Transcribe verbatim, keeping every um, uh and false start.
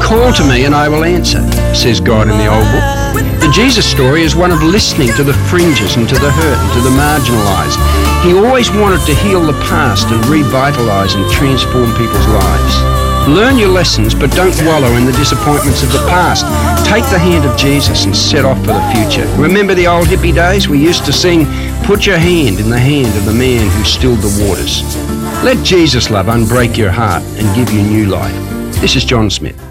Call to me and I will answer, says God in the old book. The Jesus story is one of listening to the fringes and to the hurt and to the marginalised. He always wanted to heal the past and revitalise and transform people's lives. Learn your lessons, but don't wallow in the disappointments of the past. Take the hand of Jesus and set off for the future. Remember the old hippie days? We used to sing, "Put your hand in the hand of the man who stilled the waters." Let Jesus' love unbreak your heart and give you new life. This is John Smith.